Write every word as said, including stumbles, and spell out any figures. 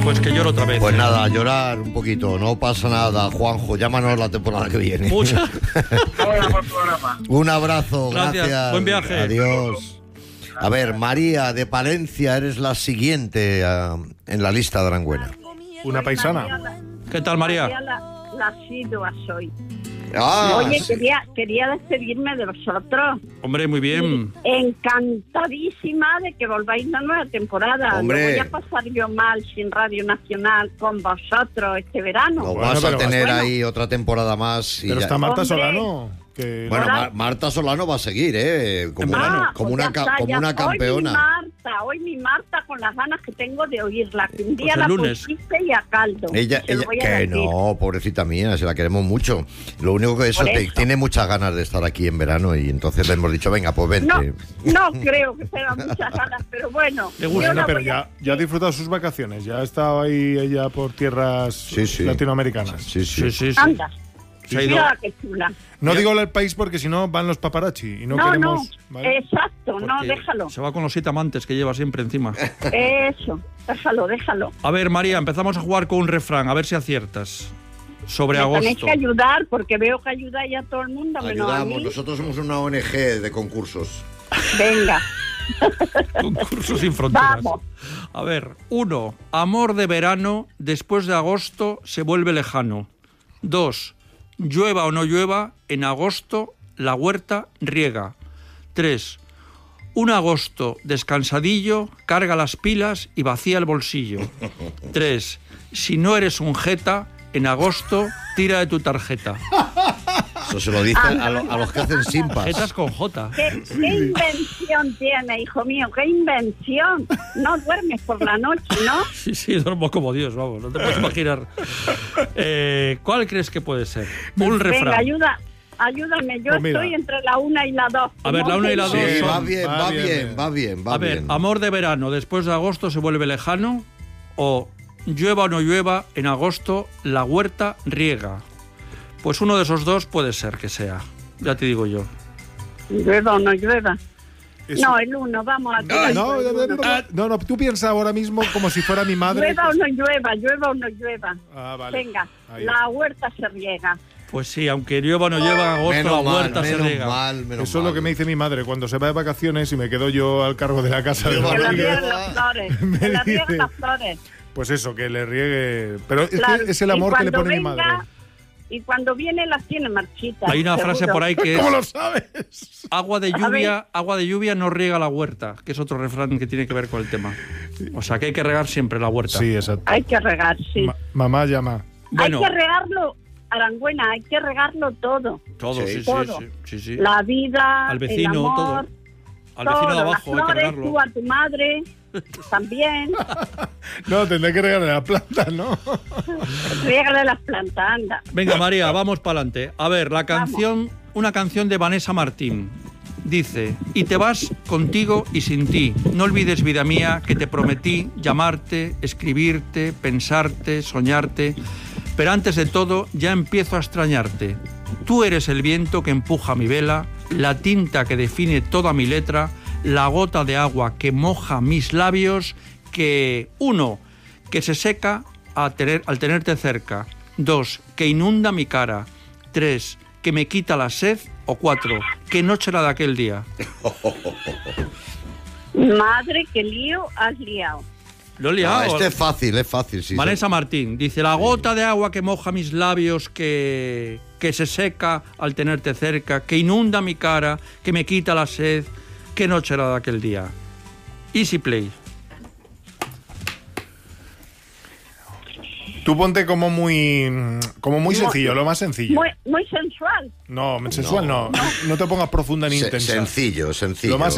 Pues que lloro otra vez. Pues nada, a llorar un poquito, no pasa nada, Juanjo, llámanos la temporada que viene. Muchas. Un abrazo, gracias. gracias. Buen viaje. Adiós. A ver, María de Palencia, eres la siguiente uh, en la lista de Aranguena. Una paisana. ¿Qué tal, María? María la, la Sidua soy. Ah, Oye, sí. quería, quería despedirme de vosotros. Hombre, muy bien. Encantadísima de que volváis la nueva temporada. Hombre. No voy a pasar yo mal sin Radio Nacional con vosotros este verano. No Bueno, vas a pero tener bueno. ahí otra temporada más. Y Pero ya- está Marta Hombre. Solano. Que... Bueno, Hola. Mar- Marta Solano va a seguir, ¿eh? Como, Ah, como pues una, ya ca- está, como ya. una Hoy mi campeona. Marta, hoy mi Marta con las ganas que tengo de oírla. Que un día el la lunes. pusiste y a caldo. Ella, Se lo ella voy a que decir. no, pobrecita mía, se la queremos mucho. Lo único que eso, Por te- eso. tiene muchas ganas de estar aquí en verano y entonces le hemos dicho, venga, pues No, vente. no creo que tenga muchas ganas, pero bueno. Le gusta. yo Bueno, la pero voy a- ya, ya ha disfrutado sus vacaciones. Ya ha estado ahí ella por tierras Sí, sí. latinoamericanas. Sí, sí. Sí, sí, sí. Anda, Se ha ido. mira qué chula. No digo el país porque si no van los paparazzi y no, No, queremos... no, ¿vale? exacto, no, Porque déjalo. Se va con los siete amantes que lleva siempre encima. Eso, déjalo, déjalo. A ver, María, empezamos a jugar con un refrán, a ver si aciertas. Sobre Me tenéis agosto. que ayudar porque veo que ayudáis a todo el mundo, menos a Ayudamos, mí. nosotros somos una O N G de concursos. Venga, Concurso sin fronteras. vamos. A ver, uno. Amor de verano, después de agosto se vuelve lejano. Dos. Llueva o no llueva, en agosto la huerta riega. Tres. Un agosto descansadillo, carga las pilas y vacía el bolsillo. Tres. Si no eres un jeta, en agosto tira de tu tarjeta. Eso se lo dicen a, lo- a los que hacen simpas. Jetas con J. ¿Qué, qué invención tiene, hijo mío? ¿Qué invención? No duermes por la noche, ¿no? Sí, sí, duermo como Dios, vamos, no te puedes imaginar. Eh, ¿Cuál crees que puede ser? Un Venga, refrán. ayuda, ayúdame. Yo Pues mira. estoy entre la una y la dos. A ver, la una y la Sí, dos son- va bien, Va va bien, bien, bien. va bien, va A ver, bien. amor de verano, después de agosto se vuelve lejano, o llueva o no llueva, en agosto la huerta riega. Pues uno de esos dos puede ser que sea, ya te digo yo. Llueva o no llueva. Eso- No, el uno, vamos a tirar No, por el no, uno. no, no, no, tú piensas ahora mismo como si fuera mi madre. Llueva o no llueva, llueva o no llueva. Ah, vale. Venga, Ahí. la huerta se riega. Pues sí, aunque llueva o no llueva, en agosto Menos la mal, huerta se menos riega. mal, menos Eso es lo mal. que me dice mi madre cuando se va de vacaciones y me quedo yo al cargo de la casa de Qué Que la Rodríguez. rieguen las flores. Me Que la dice. rieguen las flores. Pues eso, que le riegue. Pero es, Claro, que es el y amor que le cuando pone mi venga- madre. Y cuando viene las tiene marchitas. Hay una frase seguro. por ahí que ¿Cómo es lo sabes? agua de A lluvia, agua de lluvia no riega la huerta, que es otro refrán que tiene que ver con el tema. O sea que hay que regar siempre la huerta. Sí, exacto. Hay que regar, sí. Ma- mamá llama. Bueno, Hay que regarlo, Arangüena, hay que regarlo todo. todo, sí, Sí. sí, Todo. sí, sí, sí. La vida, Al vecino, el amor, todo. Al todo, vecino de las abajo hay que flores, regarlo. tú a tu madre, también. No, tendré que regarle la planta, ¿no? Riégale las plantas, anda. Venga, María, vamos para adelante. A ver, la canción, una canción de Vanessa Martín. Dice, y te vas contigo y sin ti. No olvides, vida mía, que te prometí llamarte, escribirte, pensarte, soñarte. Pero antes de todo, ya empiezo a extrañarte. Tú eres el viento que empuja mi vela, la tinta que define toda mi letra, la gota de agua que moja mis labios, que, uno, que se seca a tener, al tenerte cerca. Dos, que inunda mi cara. Tres, que me quita la sed. O cuatro, que noche era de aquel día. Madre, qué lío has liado. Lo he No, liado. este es fácil, es fácil, sí. Vanessa Martín dice, la gota de agua que moja mis labios, que, que se seca al tenerte cerca, que inunda mi cara, que me quita la sed. ¿Qué noche era de aquel día? Easy Play. Tú ponte como muy como muy sencillo, lo más sencillo. Muy, muy sensual. No, sensual no. No, no te pongas profunda ni Se- intensa. sencillo, sencillo. Lo más